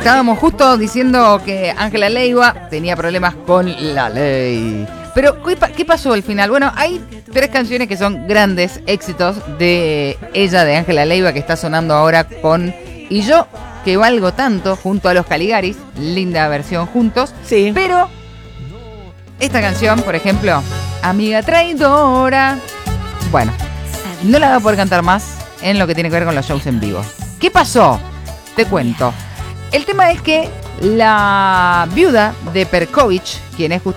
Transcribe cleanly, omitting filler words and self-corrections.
estábamos justo diciendo que Ángela Leiva tenía problemas con la ley. Pero, ¿qué pasó al final? Bueno, hay 3 canciones que son grandes éxitos de ella, de Ángela Leiva, que está sonando ahora con Y Yo, que valgo tanto, junto a los Caligaris. Linda versión juntos. Sí. Pero esta canción, por ejemplo, Amiga Traidora, bueno, no la voy a poder cantar más en lo que tiene que ver con los shows en vivo. ¿Qué pasó? Te cuento. El tema es que la viuda de Perkovich, quien es